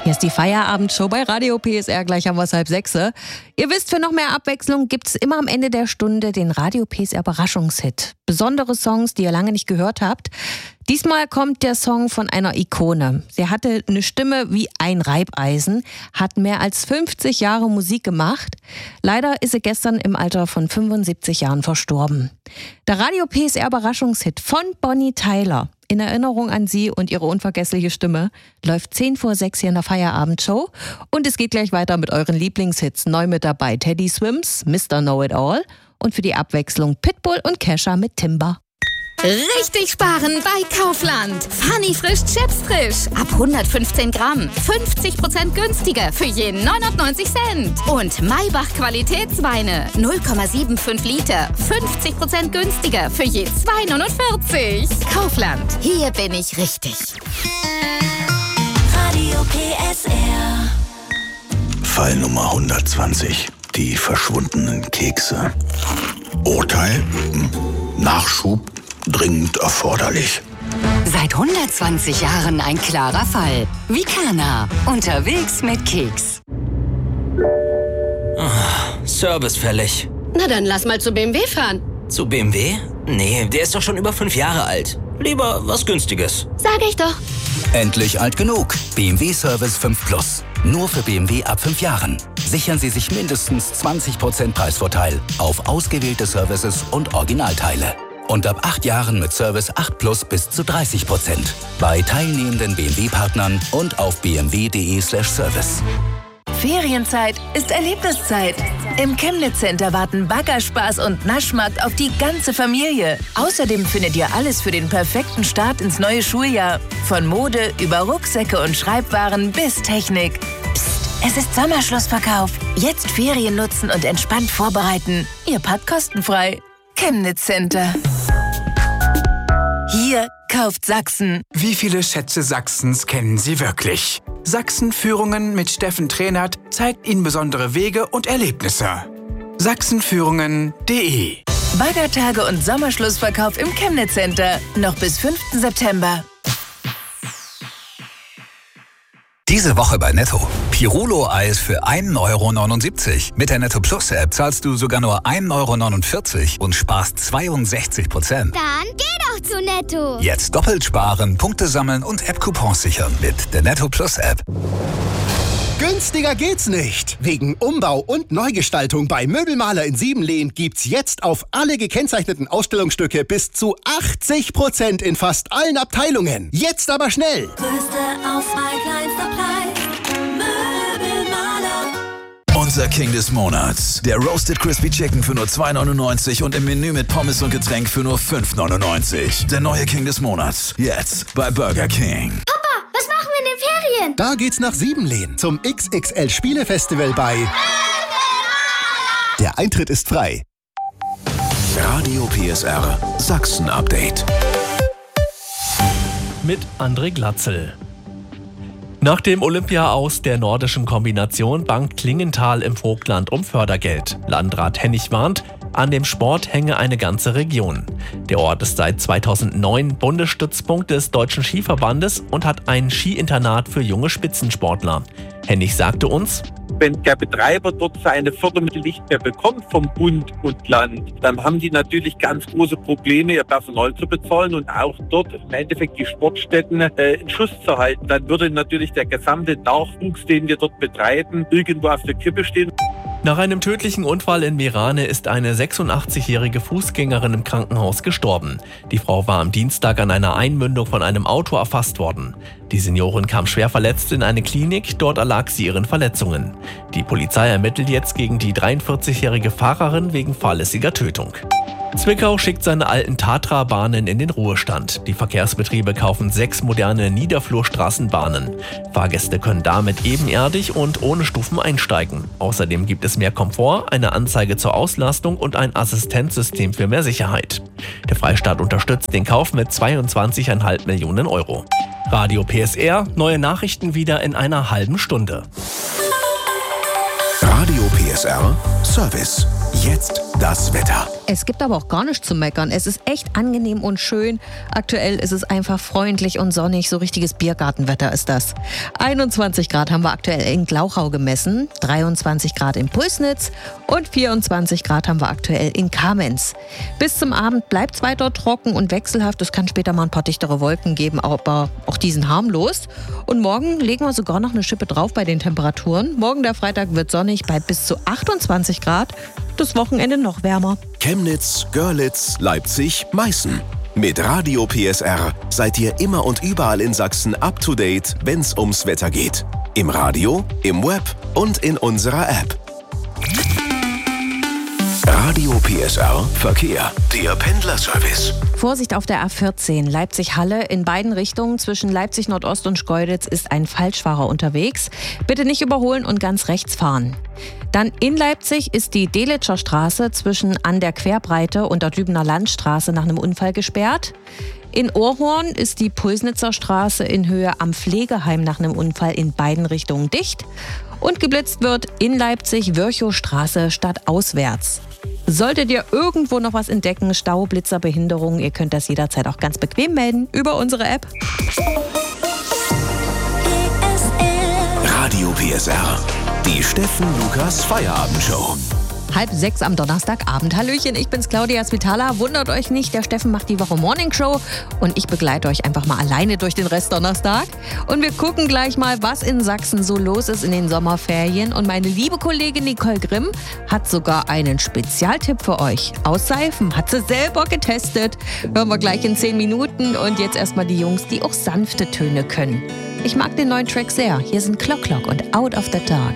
Hier ist die Feierabendshow bei Radio PSR, gleich haben wir es 5:30. Ihr wisst, für noch mehr Abwechslung gibt es immer am Ende der Stunde den Radio PSR Überraschungshit. Besondere Songs, die ihr lange nicht gehört habt. Diesmal kommt der Song von einer Ikone. Sie hatte eine Stimme wie ein Reibeisen, hat mehr als 50 Jahre Musik gemacht. Leider ist sie gestern im Alter von 75 Jahren verstorben. Der Radio PSR Überraschungshit von Bonnie Tyler. In Erinnerung an sie und ihre unvergessliche Stimme läuft 5:10 hier in der Feierabendshow. Und es geht gleich weiter mit euren Lieblingshits. Neu mit dabei Teddy Swims, Mr. Know-It-All und für die Abwechslung Pitbull und Kesha mit Timber. Richtig sparen bei Kaufland. Funny frisch, Chips frisch. Ab 115 Gramm. 50% günstiger für jeden 99 Cent. Und Maybach Qualitätsweine. 0,75 Liter. 50% günstiger für je 2,49. Kaufland. Hier bin ich richtig. Radio PSR. Fall Nummer 120. Die verschwundenen Kekse. Urteil? Nachschub? Dringend erforderlich. Seit 120 Jahren ein klarer Fall. Vicana. Unterwegs mit Keks. Service fällig. Na dann lass mal zu BMW fahren. Zu BMW? Nee, der ist doch schon über 5 Jahre alt. Lieber was Günstiges. Sag ich doch. Endlich alt genug. BMW Service 5 Plus. Nur für BMW ab 5 Jahren. Sichern Sie sich mindestens 20% Preisvorteil auf ausgewählte Services und Originalteile. Und ab 8 Jahren mit Service 8 Plus bis zu 30%. Bei teilnehmenden BMW-Partnern und auf bmw.de/service. Ferienzeit ist Erlebniszeit. Im Chemnitz Center warten Baggerspaß und Naschmarkt auf die ganze Familie. Außerdem findet ihr alles für den perfekten Start ins neue Schuljahr. Von Mode über Rucksäcke und Schreibwaren bis Technik. Psst, es ist Sommerschlussverkauf. Jetzt Ferien nutzen und entspannt vorbereiten. Ihr packt kostenfrei. Chemnitz Center. Hier kauft Sachsen. Wie viele Schätze Sachsens kennen Sie wirklich? Sachsenführungen mit Steffen Trehnert zeigt Ihnen besondere Wege und Erlebnisse. Sachsenführungen.de. Baggertage und Sommerschlussverkauf im Chemnitz Center. Noch bis 5. September. Diese Woche bei Netto. Pirulo-Eis für 1,79 €. Mit der Netto Plus App zahlst du sogar nur 1,49 € und sparst 62%. Dann geh doch zu Netto. Jetzt doppelt sparen, Punkte sammeln und App-Coupons sichern mit der Netto Plus App. Günstiger geht's nicht. Wegen Umbau und Neugestaltung bei Möbelmaler in Siebenlehn gibt's jetzt auf alle gekennzeichneten Ausstellungsstücke bis zu 80% in fast allen Abteilungen. Jetzt aber schnell. Größte Auswahl, kleinster Preis. Möbelmaler. Unser King des Monats. Der Roasted Crispy Chicken für nur 2,99 € und im Menü mit Pommes und Getränk für nur 5,99 €. Der neue King des Monats. Jetzt bei Burger King. Papa, was machen wir in den Ferien? Da geht's nach Siebenlehn zum XXL Spielefestival bei Der Eintritt ist frei. Radio PSR Sachsen Update. Mit André Glatzel. Nach dem Olympia-Aus der nordischen Kombination bangt Klingenthal im Vogtland um Fördergeld. Landrat Hennig warnt, an dem Sport hänge eine ganze Region. Der Ort ist seit 2009 Bundesstützpunkt des Deutschen Skiverbandes und hat ein Skiinternat für junge Spitzensportler. Hennig sagte uns: Wenn der Betreiber dort seine Fördermittel nicht mehr bekommt vom Bund und Land, dann haben die natürlich ganz große Probleme, ihr Personal zu bezahlen und auch dort im Endeffekt die Sportstätten in Schuss zu halten. Dann würde natürlich der gesamte Nachwuchs, den wir dort betreiben, irgendwo auf der Kippe stehen. Nach einem tödlichen Unfall in Meerane ist eine 86-jährige Fußgängerin im Krankenhaus gestorben. Die Frau war am Dienstag an einer Einmündung von einem Auto erfasst worden. Die Seniorin kam schwer verletzt in eine Klinik, dort erlag sie ihren Verletzungen. Die Polizei ermittelt jetzt gegen die 43-jährige Fahrerin wegen fahrlässiger Tötung. Zwickau schickt seine alten Tatra-Bahnen in den Ruhestand. Die Verkehrsbetriebe kaufen 6 moderne Niederflurstraßenbahnen. Fahrgäste können damit ebenerdig und ohne Stufen einsteigen. Außerdem gibt es mehr Komfort, eine Anzeige zur Auslastung und ein Assistenzsystem für mehr Sicherheit. Der Freistaat unterstützt den Kauf mit 22,5 Millionen €. Radio PSR, neue Nachrichten wieder in einer halben Stunde. Radio PSR Service. Jetzt das Wetter. Es gibt aber auch gar nichts zu meckern. Es ist echt angenehm und schön. Aktuell ist es einfach freundlich und sonnig. So richtiges Biergartenwetter ist das. 21 Grad haben wir aktuell in Glauchau gemessen, 23 Grad in Pulsnitz und 24 Grad haben wir aktuell in Kamenz. Bis zum Abend bleibt es weiter trocken und wechselhaft. Es kann später mal ein paar dichtere Wolken geben, aber auch die sind harmlos. Und morgen legen wir sogar noch eine Schippe drauf bei den Temperaturen. Morgen der Freitag wird sonnig bei bis zu 28 Grad. Das Wochenende noch wärmer. Chemnitz, Görlitz, Leipzig, Meißen. Mit Radio PSR seid ihr immer und überall in Sachsen up to date, wenn's ums Wetter geht. Im Radio, im Web und in unserer App. Radio PSR Verkehr, der Pendlerservice. Vorsicht auf der A14 Leipzig-Halle. In beiden Richtungen zwischen Leipzig Nordost und Schkeuditz ist ein Falschfahrer unterwegs. Bitte nicht überholen und ganz rechts fahren. Dann in Leipzig ist die Delitscher Straße zwischen an der Querbreite und der Dübener Landstraße nach einem Unfall gesperrt. In Ohrhorn ist die Pulsnitzer Straße in Höhe am Pflegeheim nach einem Unfall in beiden Richtungen dicht. Und geblitzt wird in Leipzig Virchow-Straße stadtauswärts. Solltet ihr irgendwo noch was entdecken, Stau, Blitzer, Behinderung, ihr könnt das jederzeit auch ganz bequem melden über unsere App. Radio PSR, die Steffen Lukas Feierabendshow. 5:30 am Donnerstagabend. Hallöchen, ich bin's Claudia Svitala. Wundert euch nicht, der Steffen macht die Woche Morning Show und ich begleite euch einfach mal alleine durch den Rest Donnerstag. Und wir gucken gleich mal, was in Sachsen so los ist in den Sommerferien. Und meine liebe Kollegin Nicole Grimm hat sogar einen Spezialtipp für euch. Aus Seifen, hat sie selber getestet. Hören wir gleich in 10 Minuten. Und jetzt erstmal die Jungs, die auch sanfte Töne können. Ich mag den neuen Track sehr. Hier sind Clock Clock und Out of the Dark.